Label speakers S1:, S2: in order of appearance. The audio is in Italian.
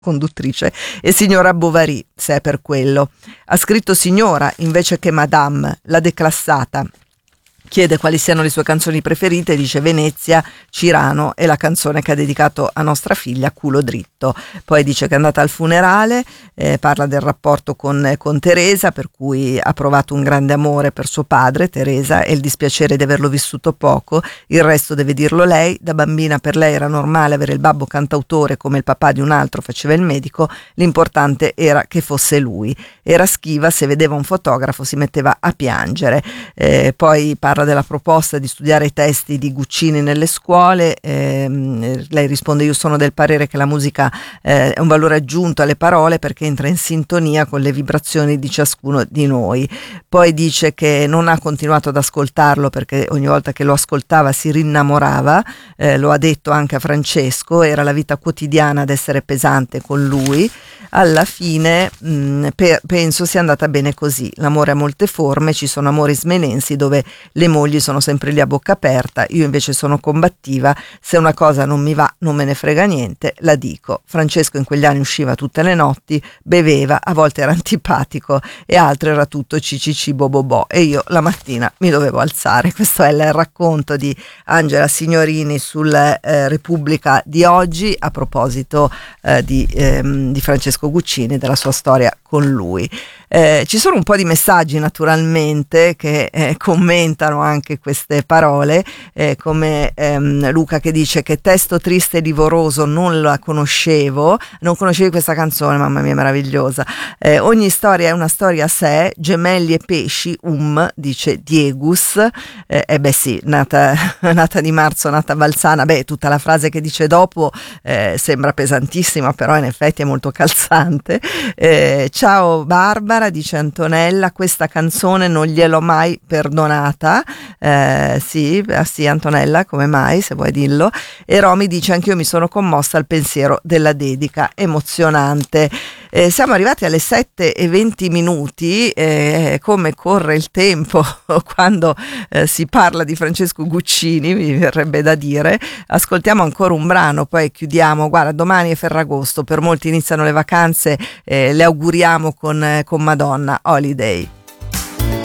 S1: conduttrice, e signora Bovary, se è per quello. Ha scritto signora invece che madame, la declassata. Chiede quali siano le sue canzoni preferite, dice Venezia, Cirano e la canzone che ha dedicato a nostra figlia, Culo dritto. Poi dice che è andata al funerale, parla del rapporto con Teresa, per cui ha provato un grande amore per suo padre, Teresa, e il dispiacere di averlo vissuto poco. Il resto deve dirlo lei. Da bambina per lei era normale avere il babbo cantautore come il papà di un altro faceva il medico, l'importante era che fosse lui. Era schiva, se vedeva un fotografo si metteva a piangere. Poi parla della proposta di studiare i testi di Guccini nelle scuole. Lei risponde: io sono del parere che la musica è un valore aggiunto alle parole perché entra in sintonia con le vibrazioni di ciascuno di noi. Poi dice che non ha continuato ad ascoltarlo perché ogni volta che lo ascoltava si rinnamorava, lo ha detto anche a Francesco, era la vita quotidiana ad essere pesante con lui. Alla fine penso sia andata bene così. L'amore ha molte forme, ci sono amori smenensi dove le mogli sono sempre lì a bocca aperta, io invece sono combattiva, se una cosa non mi va non me ne frega niente, la dico. Francesco in quegli anni usciva tutte le notti, beveva, a volte era antipatico e altre era tutto ciccici bobobo, e io la mattina mi dovevo alzare. Questo è il racconto di Angela Signorini sul Repubblica di oggi a proposito di Francesco Guccini e della sua storia con lui. Ci sono un po' di messaggi naturalmente che commentano anche queste parole, come Luca che dice che testo triste e livoroso, non la conoscevo, non conoscevi questa canzone, mamma mia meravigliosa. Ogni storia è una storia a sé, gemelli e pesci, dice Diegus, beh sì, nata di marzo, nata Balzana, beh tutta la frase che dice dopo sembra pesantissima, però in effetti è molto calzante. Ciao Barbara, dice Antonella, questa canzone non gliel'ho mai perdonata. Sì Antonella, come mai, se vuoi dirlo. E Romy dice: anch'io mi sono commossa al pensiero della dedica, emozionante. Siamo arrivati alle 7:20, come corre il tempo quando si parla di Francesco Guccini, mi verrebbe da dire. Ascoltiamo ancora un brano, poi chiudiamo. Guarda, domani è Ferragosto, per molti iniziano le vacanze, le auguriamo con Madonna, Holiday.